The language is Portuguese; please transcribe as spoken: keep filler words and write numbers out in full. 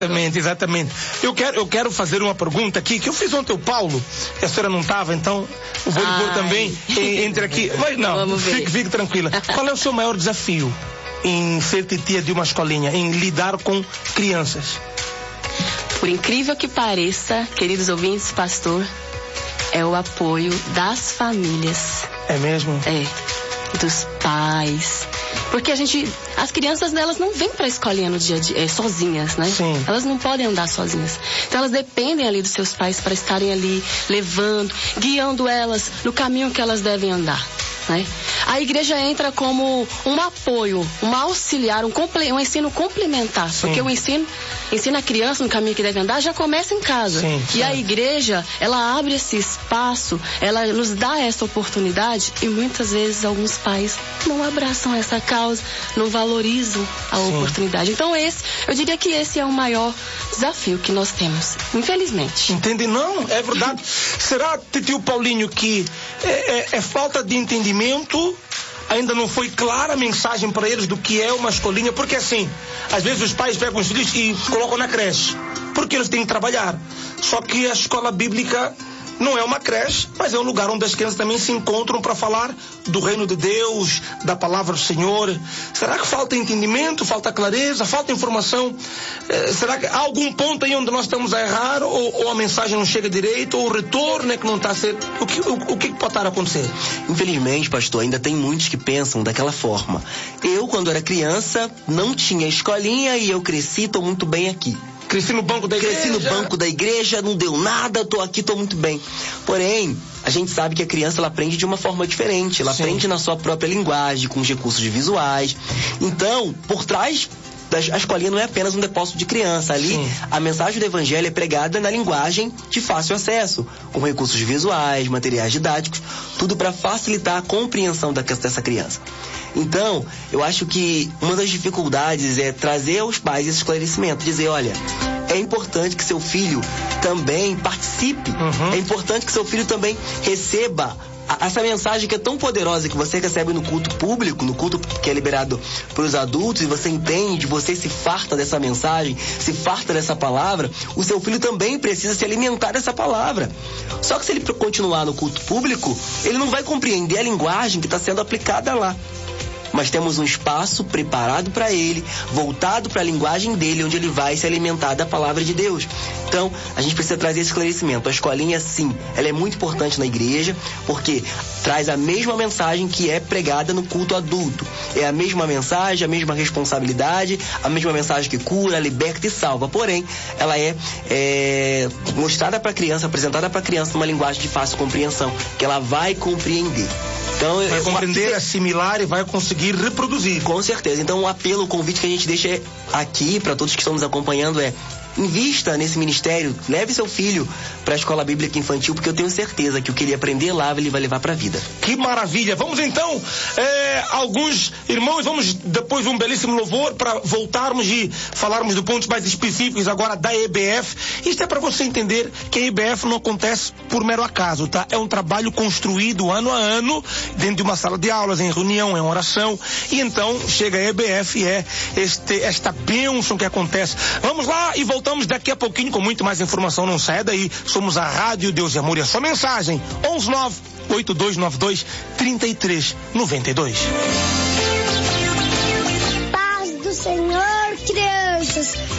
Exatamente, exatamente. Eu quero, eu quero fazer uma pergunta aqui, que eu fiz ontem ao Paulo, a senhora não estava, então eu vou lhe pôr também entre aqui. Mas não, fique, fique tranquila. Qual é o seu maior desafio em ser titia de uma escolinha, em lidar com crianças? Por incrível que pareça, queridos ouvintes, pastor, é o apoio das famílias. É mesmo? É, dos pais. Porque a gente, as crianças delas não vêm para a escolinha no dia a dia, é, sozinhas, né? Sim. Elas não podem andar sozinhas. Então elas dependem ali dos seus pais para estarem ali levando, guiando elas no caminho que elas devem andar, né? A igreja entra como um apoio, um auxiliar, um, comple, um ensino complementar. Sim. Porque o ensino ensina a criança no caminho que deve andar já começa em casa. Sim, e sim. A igreja, ela abre esse espaço, ela nos dá essa oportunidade e muitas vezes alguns pais não abraçam essa causa, não valorizam a sim. oportunidade. Então esse, eu diria que esse é o maior desafio que nós temos, infelizmente. Entende? Não, é verdade. Será, tio Paulinho, que é, é, é falta de entendimento? Ainda não foi clara a mensagem para eles do que é uma escolinha, porque assim, às vezes os pais pegam os filhos e colocam na creche, porque eles têm que trabalhar. Só que a escola bíblica não é uma creche, mas é um lugar onde as crianças também se encontram para falar do reino de Deus, da palavra do Senhor. Será que falta entendimento, falta clareza, falta informação? Eh, será que há algum ponto aí onde nós estamos a errar, ou, ou a mensagem não chega direito, ou o retorno é que não está a ser... O que, o, o que pode estar a acontecer? Infelizmente, pastor, ainda tem muitos que pensam daquela forma. Eu, quando era criança, não tinha escolinha e eu cresci, estou muito bem aqui. Cresci no banco da igreja. Cresci no banco da igreja, não deu nada, tô aqui, tô muito bem. Porém, a gente sabe que a criança, ela aprende de uma forma diferente. Ela Sim. aprende na sua própria linguagem, com os recursos visuais. Então, por trás, a escolinha não é apenas um depósito de criança. Ali, Sim. a mensagem do evangelho é pregada na linguagem de fácil acesso, com recursos visuais, materiais didáticos, tudo para facilitar a compreensão da, dessa criança. Então, eu acho que uma das dificuldades é trazer aos pais esse esclarecimento, dizer, olha, é importante que seu filho também participe, uhum. é importante que seu filho também receba a, essa mensagem que é tão poderosa que você recebe no culto público, no culto que é liberado para os adultos, e você entende, você se farta dessa mensagem, se farta dessa palavra, o seu filho também precisa se alimentar dessa palavra. Só que se ele continuar no culto público, ele não vai compreender a linguagem que está sendo aplicada lá. Mas temos um espaço preparado para ele, voltado para a linguagem dele, onde ele vai se alimentar da palavra de Deus. Então, a gente precisa trazer esse esclarecimento. A escolinha, sim, ela é muito importante na igreja, porque traz a mesma mensagem que é pregada no culto adulto. É a mesma mensagem, a mesma responsabilidade, a mesma mensagem que cura, liberta e salva. Porém, ela é, é mostrada para a criança, apresentada para a criança numa linguagem de fácil compreensão, que ela vai compreender. Então, vai eu, compreender, eu, assimilar e vai conseguir reproduzir. Com certeza. Então, o apelo, o convite que a gente deixa aqui para todos que estão nos acompanhando é: invista nesse ministério, leve seu filho para a escola bíblica infantil, porque eu tenho certeza que o que ele aprender lá, ele vai levar para a vida. Que maravilha! Vamos então, é, alguns irmãos, vamos depois um belíssimo louvor para voltarmos e falarmos de pontos mais específicos agora da E B F. Isto é para você entender que a E B F não acontece por mero acaso, tá? É um trabalho construído ano a ano, dentro de uma sala de aulas, em reunião, em oração, e então chega a E B F e é este, esta bênção que acontece. Vamos lá e voltamos. Voltamos daqui a pouquinho com muito mais informação. Não saia daí. Somos a Rádio Deus e Amor e a sua mensagem. onze nove oito dois nove dois três três nove dois.